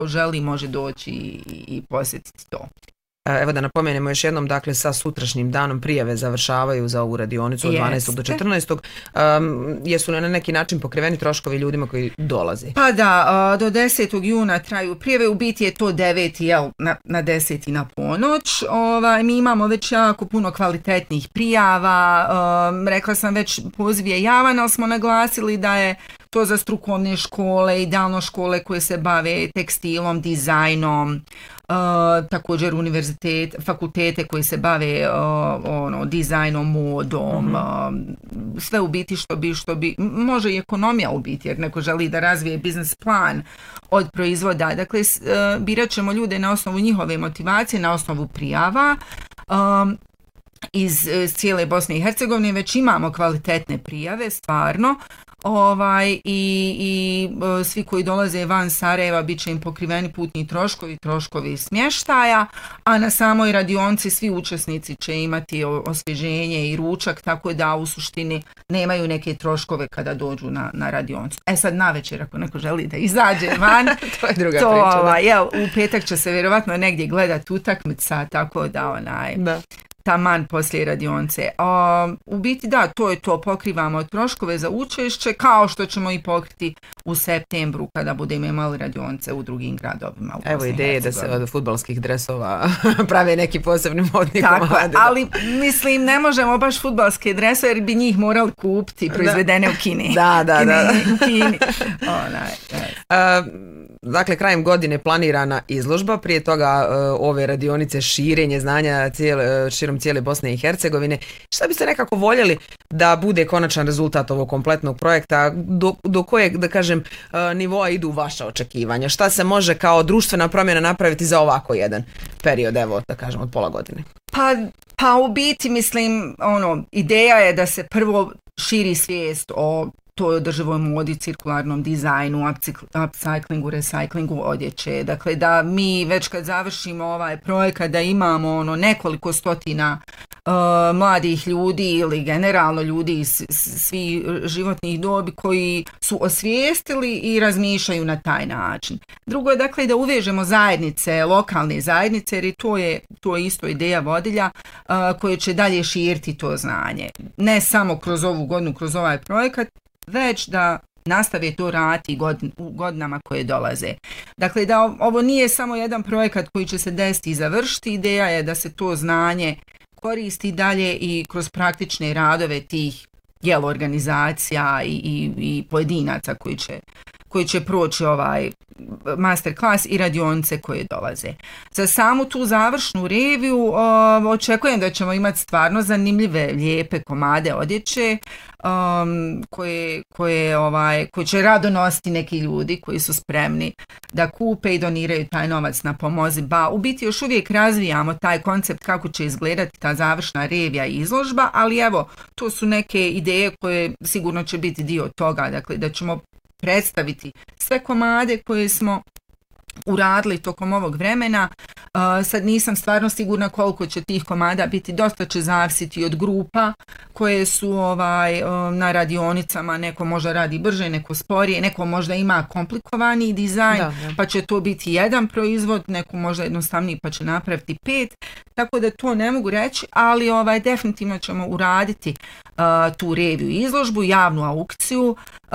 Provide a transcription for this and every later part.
ko želi može doći i posjetiti to. Evo da napomenemo još jednom, dakle sa sutrašnjim danom prijave završavaju za ovu radionicu od 12. do 14. Jesu li na neki način pokriveni troškovi ljudima koji dolaze? Pa da, do 10. juna traju prijave, u biti je to 9. na 10. na ponoć. Mi imamo već jako puno kvalitetnih prijava, rekla sam već poziv je javan, ali smo naglasili da je to za strukovne škole, idealno škole koje se bave tekstilom, dizajnom, također fakultete koje se bave dizajnom, modom, sve u biti što bi, može i ekonomija u biti, jer neko želi da razvije biznis plan od proizvoda. Dakle, birat ćemo ljude na osnovu njihove motivacije, na osnovu prijava. Iz cijele Bosne i Hercegovine već imamo kvalitetne prijave, stvarno, i svi koji dolaze van Sarajeva bit će im pokriveni putni troškovi smještaja, a na samoj radionci svi učesnici će imati osvježenje i ručak, tako da u suštini nemaju neke troškove kada dođu na radioncu. Sad navečer, ako neko želi da izađe van, to je druga priča. U petak će se vjerovatno negdje gledati utakmica, tako da taman poslije radionce. U biti da, to je to, pokrivamo troškove za učešće, kao što ćemo i pokriti u septembru kada budemo imali radionce u drugim gradovima. Evo ideje da se od fudbalskih dresova prave neki posebni modni komadi. Ali mislim ne možemo baš fudbalske dresove jer bi njih morali kupiti proizvedene u Kini. Da. U Kini. Dakle, krajem godine planirana izložba, prije toga ove radionice širenje znanja širom cijele Bosne i Hercegovine. Šta biste nekako voljeli da bude konačan rezultat ovog kompletnog projekta? Do kojeg, da kažem, nivoa idu vaša očekivanja? Šta se može kao društvena promjena napraviti za ovako jedan period, evo, da kažem, od pola godine? Pa u biti, mislim, ideja je da se prvo širi svijest o toj održivoj modi, cirkularnom dizajnu, upcyclingu, recyklingu odjeće. Dakle, da mi već kad završimo ovaj projekat da imamo nekoliko stotina mladih ljudi ili generalno ljudi iz svih životnih dobi koji su osvijestili i razmišljaju na taj način. Drugo je dakle da uvežemo zajednice, lokalne zajednice, jer to je isto ideja vodilja koje će dalje širiti to znanje. Ne samo kroz ovu godinu, kroz ovaj projekat, već da nastave to raditi u godinama koje dolaze. Dakle, da ovo nije samo jedan projekat koji će se desiti i završiti, ideja je da se to znanje koristi dalje i kroz praktične radove tih organizacija i pojedinaca koji će proći ovaj masterclass i radionice koje dolaze. Za samu tu završnu reviju očekujem da ćemo imati stvarno zanimljive, lijepe komade odjeće koje će rado nositi neki ljudi koji su spremni da kupe i doniraju taj novac na Pomozi BA. U biti još uvijek razvijamo taj koncept kako će izgledati ta završna revija i izložba, ali evo, to su neke ideje koje sigurno će biti dio toga, dakle da ćemo predstaviti sve komade koje smo uradili tokom ovog vremena. Sad nisam stvarno sigurna koliko će tih komada biti, dosta će zavisiti od grupa koje su na radionicama, neko možda radi brže, neko sporije, neko možda ima komplikovani dizajn, pa će to biti jedan proizvod, neko možda jednostavniji pa će napraviti 5, tako da to ne mogu reći, ali definitivno ćemo uraditi tu reviju izložbu, javnu aukciju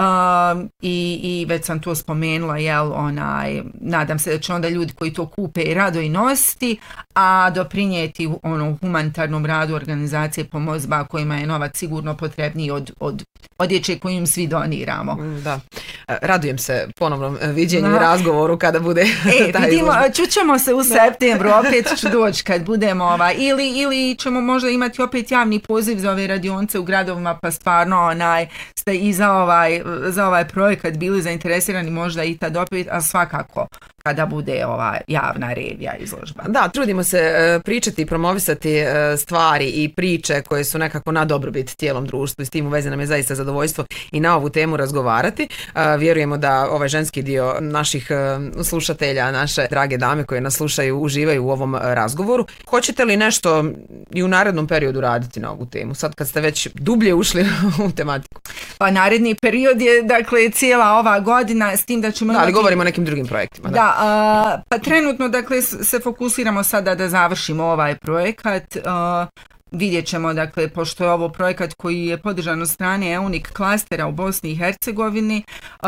i već sam to spomenula, nadam se da će onda ljudi koji to kupe i rado i nositi, a doprinijeti humanitarnom radu organizacije Pomozi BA kojima je novac sigurno potrebniji od odjeće koju im svi doniramo. Da. Radujem se ponovnom viđenju i razgovoru kada bude taj izložba. Čućemo se u septembru, opet ću doći kad budemo ili ćemo možda imati opet javni poziv za ove radionce u gradovima, pa stvarno ste i za ovaj projekat bili zainteresirani možda i tad opet, a svakako kada bude ova javna revija izložba. izložba. Da, trudimo se pričati i promovisati stvari i priče koje su nekako na dobrobit cijelom društvu i s tim u vezi nam je zaista zadovoljstvo i na ovu temu razgovarati. Vjerujemo da ovaj ženski dio naših slušatelja, naše drage dame koje nas slušaju, uživaju u ovom razgovoru. Hoćete li nešto i u narednom periodu raditi na ovu temu? Sad kad ste već dublje ušli u tematiku. Pa naredni period je, dakle, cijela ova godina s tim da ćemo... Da, ali govorimo o nekim drugim projektima. Da, pa trenutno, dakle, se fokusiramo sada da završimo ovaj projekat. Vidjet ćemo, dakle, pošto je ovo projekat koji je podržan od strane EUNIC klastera u Bosni i Hercegovini,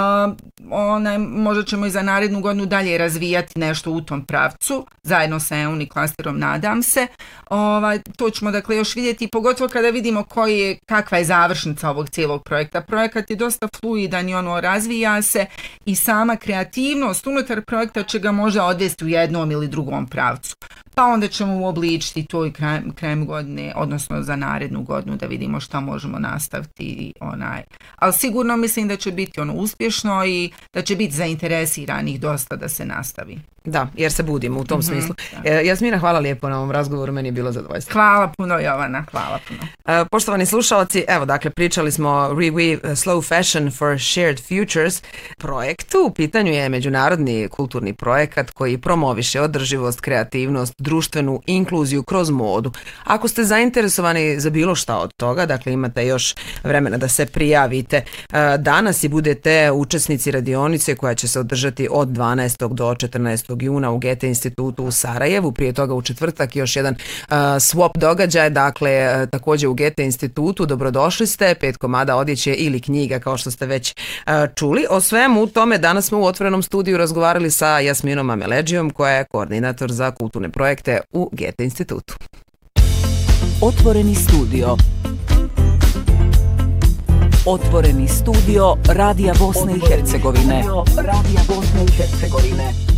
možda ćemo i za narednu godinu dalje razvijati nešto u tom pravcu, zajedno sa EUNIC klasterom, nadam se. To ćemo, dakle, još vidjeti, pogotovo kada vidimo kakva je završnica ovog cijelog projekta. Projekat je dosta fluidan i razvija se i sama kreativnost unutar projekta će ga možda odvesti u jednom ili drugom pravcu. Pa onda ćemo uobličiti to i krajem godine, odnosno za narednu godinu da vidimo šta možemo nastaviti. Ali sigurno mislim da će biti uspješno i da će biti zainteresiranih dosta da se nastavi. Da, jer se budimo u tom smislu. Jasmina, hvala lijepo na ovom razgovoru, meni je bilo zadovoljstvo. Hvala puno, Jovana, hvala puno. Poštovani slušalci, evo, dakle, pričali smo o Reweave Slow Fashion for Shared Futures projektu. U pitanju je međunarodni kulturni projekat koji promoviše održivost, kreativnost, društvenu inkluziju kroz modu. Ako ste zainteresovani za bilo šta od toga, dakle, imate još vremena da se prijavite danas i budete učesnici radionice koja će se održati od 12. do 14. juna u Goethe institutu u Sarajevu, prije toga u četvrtak još jedan swap događaj, dakle također u Goethe institutu. Dobrodošli ste, 5 komada odjeće ili knjiga kao što ste već čuli. O svemu tome danas smo u otvorenom studiju razgovarali sa Jasminom Ameleđijom koja je koordinator za kulturne projekte u Goethe institutu. Otvoreni studio. Otvoreni studio Radija Bosne i Hercegovine.